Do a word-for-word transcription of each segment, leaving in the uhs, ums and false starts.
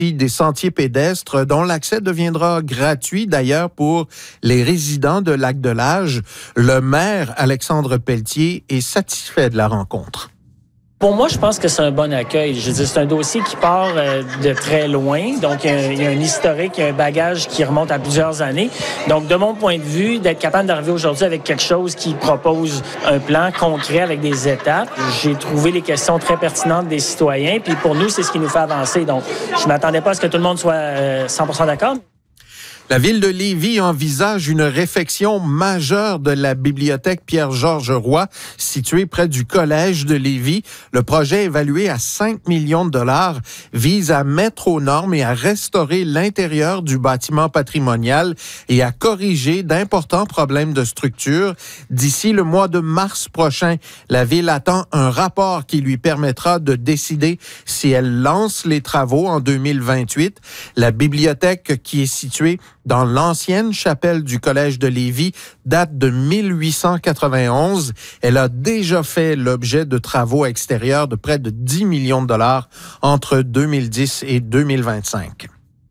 des sentiers pédestres dont l'accès deviendra gratuit d'ailleurs pour les résidents de Lac-de-Lage. Le maire Alexandre Pelletier est satisfait de la rencontre. Pour moi, je pense que c'est un bon accueil. Je veux dire, c'est un dossier qui part euh, de très loin. Donc, il y, a un, il y a un historique, il y a un bagage qui remonte à plusieurs années. Donc, de mon point de vue, d'être capable d'arriver aujourd'hui avec quelque chose qui propose un plan concret avec des étapes, j'ai trouvé les questions très pertinentes des citoyens. Puis pour nous, c'est ce qui nous fait avancer. Donc, je m'attendais pas à ce que tout le monde soit euh, cent pour cent d'accord. La ville de Lévis envisage une réfection majeure de la bibliothèque Pierre-Georges Roy, située près du collège de Lévis. Le projet, évalué à cinq millions de dollars, vise à mettre aux normes et à restaurer l'intérieur du bâtiment patrimonial et à corriger d'importants problèmes de structure. D'ici le mois de mars prochain, la ville attend un rapport qui lui permettra de décider si elle lance les travaux en deux mille vingt-huit. La bibliothèque, qui est située dans l'ancienne chapelle du collège de Lévis, date de mille huit cent quatre-vingt-onze. Elle a déjà fait l'objet de travaux extérieurs de près de dix millions de dollars entre deux mille dix et deux mille vingt-cinq.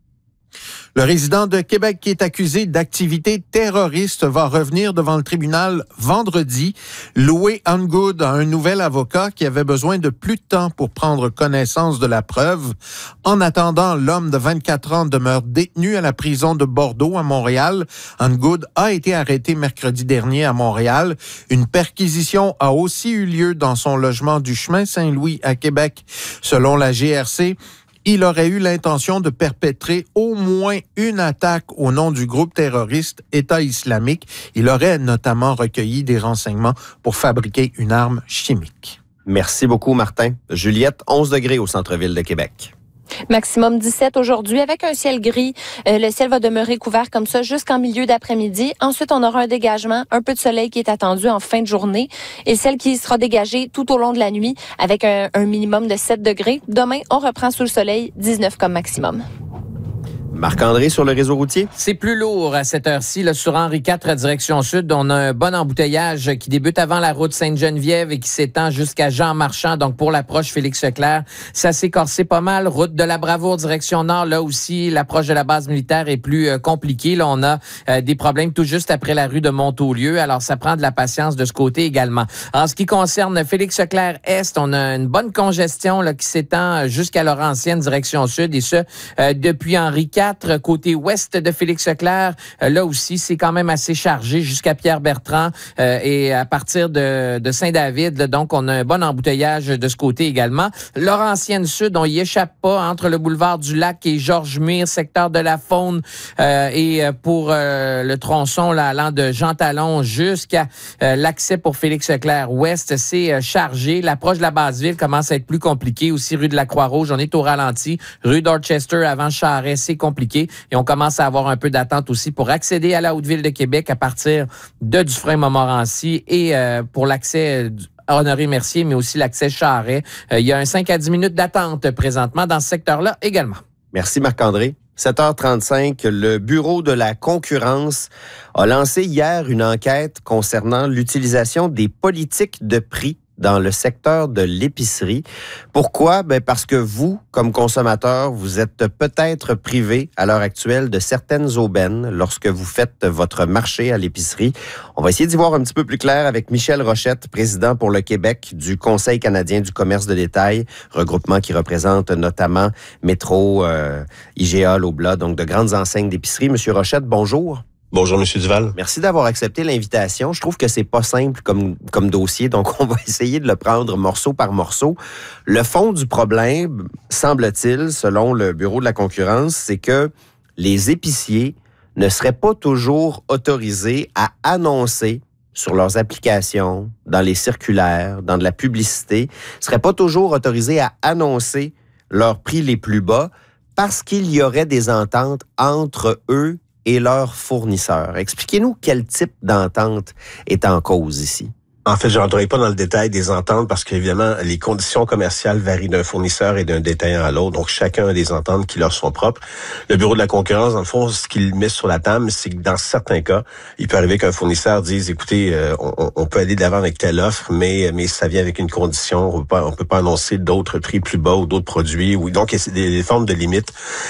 Le résident de Québec qui est accusé d'activité terroriste va revenir devant le tribunal vendredi. Louis Ungood a un nouvel avocat qui avait besoin de plus de temps pour prendre connaissance de la preuve. En attendant, l'homme de vingt-quatre ans demeure détenu à la prison de Bordeaux à Montréal. Ungood a été arrêté mercredi dernier à Montréal. Une perquisition a aussi eu lieu dans son logement du chemin Saint-Louis à Québec. Selon la G R C, il aurait eu l'intention de perpétrer au moins une attaque au nom du groupe terroriste État islamique. Il aurait notamment recueilli des renseignements pour fabriquer une arme chimique. Merci beaucoup, Martin. Juliette, onze degrés au centre-ville de Québec. Maximum dix-sept aujourd'hui avec un ciel gris. Euh, le ciel va demeurer couvert comme ça jusqu'en milieu d'après-midi. Ensuite, on aura un dégagement, un peu de soleil qui est attendu en fin de journée et celle qui sera dégagée tout au long de la nuit avec un, un minimum de sept degrés. Demain, on reprend sous le soleil, dix-neuf comme maximum. Marc-André sur le réseau routier. C'est plus lourd à cette heure-ci. Là, sur Henri quatre, direction sud, on a un bon embouteillage qui débute avant la route Sainte-Geneviève et qui s'étend jusqu'à Jean-Marchand. Donc, pour l'approche Félix-Leclerc, ça s'est corsé pas mal. Route de la Bravoure, direction nord. Là aussi, l'approche de la base militaire est plus euh, compliquée. Là, on a euh, des problèmes tout juste après la rue de Montaulieu. Alors, ça prend de la patience de ce côté également. En ce qui concerne Félix-Leclerc-Est, on a une bonne congestion là, qui s'étend jusqu'à Laurentienne, direction sud. Et ce, euh, depuis Henri quatre, côté ouest de Félix-Leclerc. Euh, là aussi, c'est quand même assez chargé jusqu'à Pierre-Bertrand euh, et à partir de, de Saint-David. Là, donc, on a un bon embouteillage de ce côté également. Laurentienne Sud, on y échappe pas entre le boulevard du Lac et Georges-Mire, secteur de la Faune euh, et pour euh, le tronçon là, allant de Jean Talon jusqu'à euh, l'accès pour Félix-Leclerc ouest, c'est euh, chargé. L'approche de la Basse-Ville commence à être plus compliquée. Aussi, rue de la Croix-Rouge, on est au ralenti. Rue Dorchester avant Charest, c'est compliqué. Et on commence à avoir un peu d'attente aussi pour accéder à la Haute-Ville de Québec à partir de Dufresne-Montmorency et euh, pour l'accès à Honoré-Mercier, mais aussi l'accès Charest. Euh, il y a un cinq à dix minutes d'attente présentement dans ce secteur-là également. Merci Marc-André. sept heures trente-cinq, le Bureau de la concurrence a lancé hier une enquête concernant l'utilisation des politiques de prix dans le secteur de l'épicerie. Pourquoi? Ben parce que vous, comme consommateur, vous êtes peut-être privé à l'heure actuelle de certaines aubaines lorsque vous faites votre marché à l'épicerie. On va essayer d'y voir un petit peu plus clair avec Michel Rochette, président pour le Québec du Conseil canadien du commerce de détail, regroupement qui représente notamment Métro, euh, I G A, Loblaw, donc de grandes enseignes d'épicerie. Monsieur Rochette, bonjour. Bonjour, M. Duval. Merci d'avoir accepté l'invitation. Je trouve que c'est pas simple comme, comme dossier, donc on va essayer de le prendre morceau par morceau. Le fond du problème, semble-t-il, selon le Bureau de la concurrence, c'est que les épiciers ne seraient pas toujours autorisés à annoncer sur leurs applications, dans les circulaires, dans de la publicité, ne seraient pas toujours autorisés à annoncer leurs prix les plus bas parce qu'il y aurait des ententes entre eux et leurs fournisseurs. Expliquez-nous quel type d'entente est en cause ici. En fait, je n'entrerai pas dans le détail des ententes parce qu'évidemment, les conditions commerciales varient d'un fournisseur et d'un détaillant à l'autre. Donc, chacun a des ententes qui leur sont propres. Le Bureau de la concurrence, dans le fond, ce qu'il met sur la table, c'est que dans certains cas, il peut arriver qu'un fournisseur dise, écoutez, euh, on, on peut aller de l'avant avec telle offre, mais mais ça vient avec une condition. On peut pas, on peut pas annoncer d'autres prix plus bas ou d'autres produits. Ou donc, il y a des, des formes de limites.